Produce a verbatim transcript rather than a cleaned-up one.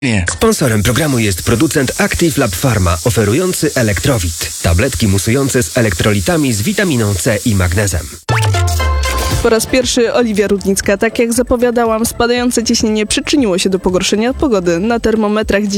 Nie. Sponsorem programu jest producent Active Lab Pharma, oferujący Elektrowit. Tabletki musujące z elektrolitami z witaminą C i magnezem. Po raz pierwszy Oliwia Rudnicka. Tak jak zapowiadałam, spadające ciśnienie przyczyniło się do pogorszenia pogody. Na termometrach dziś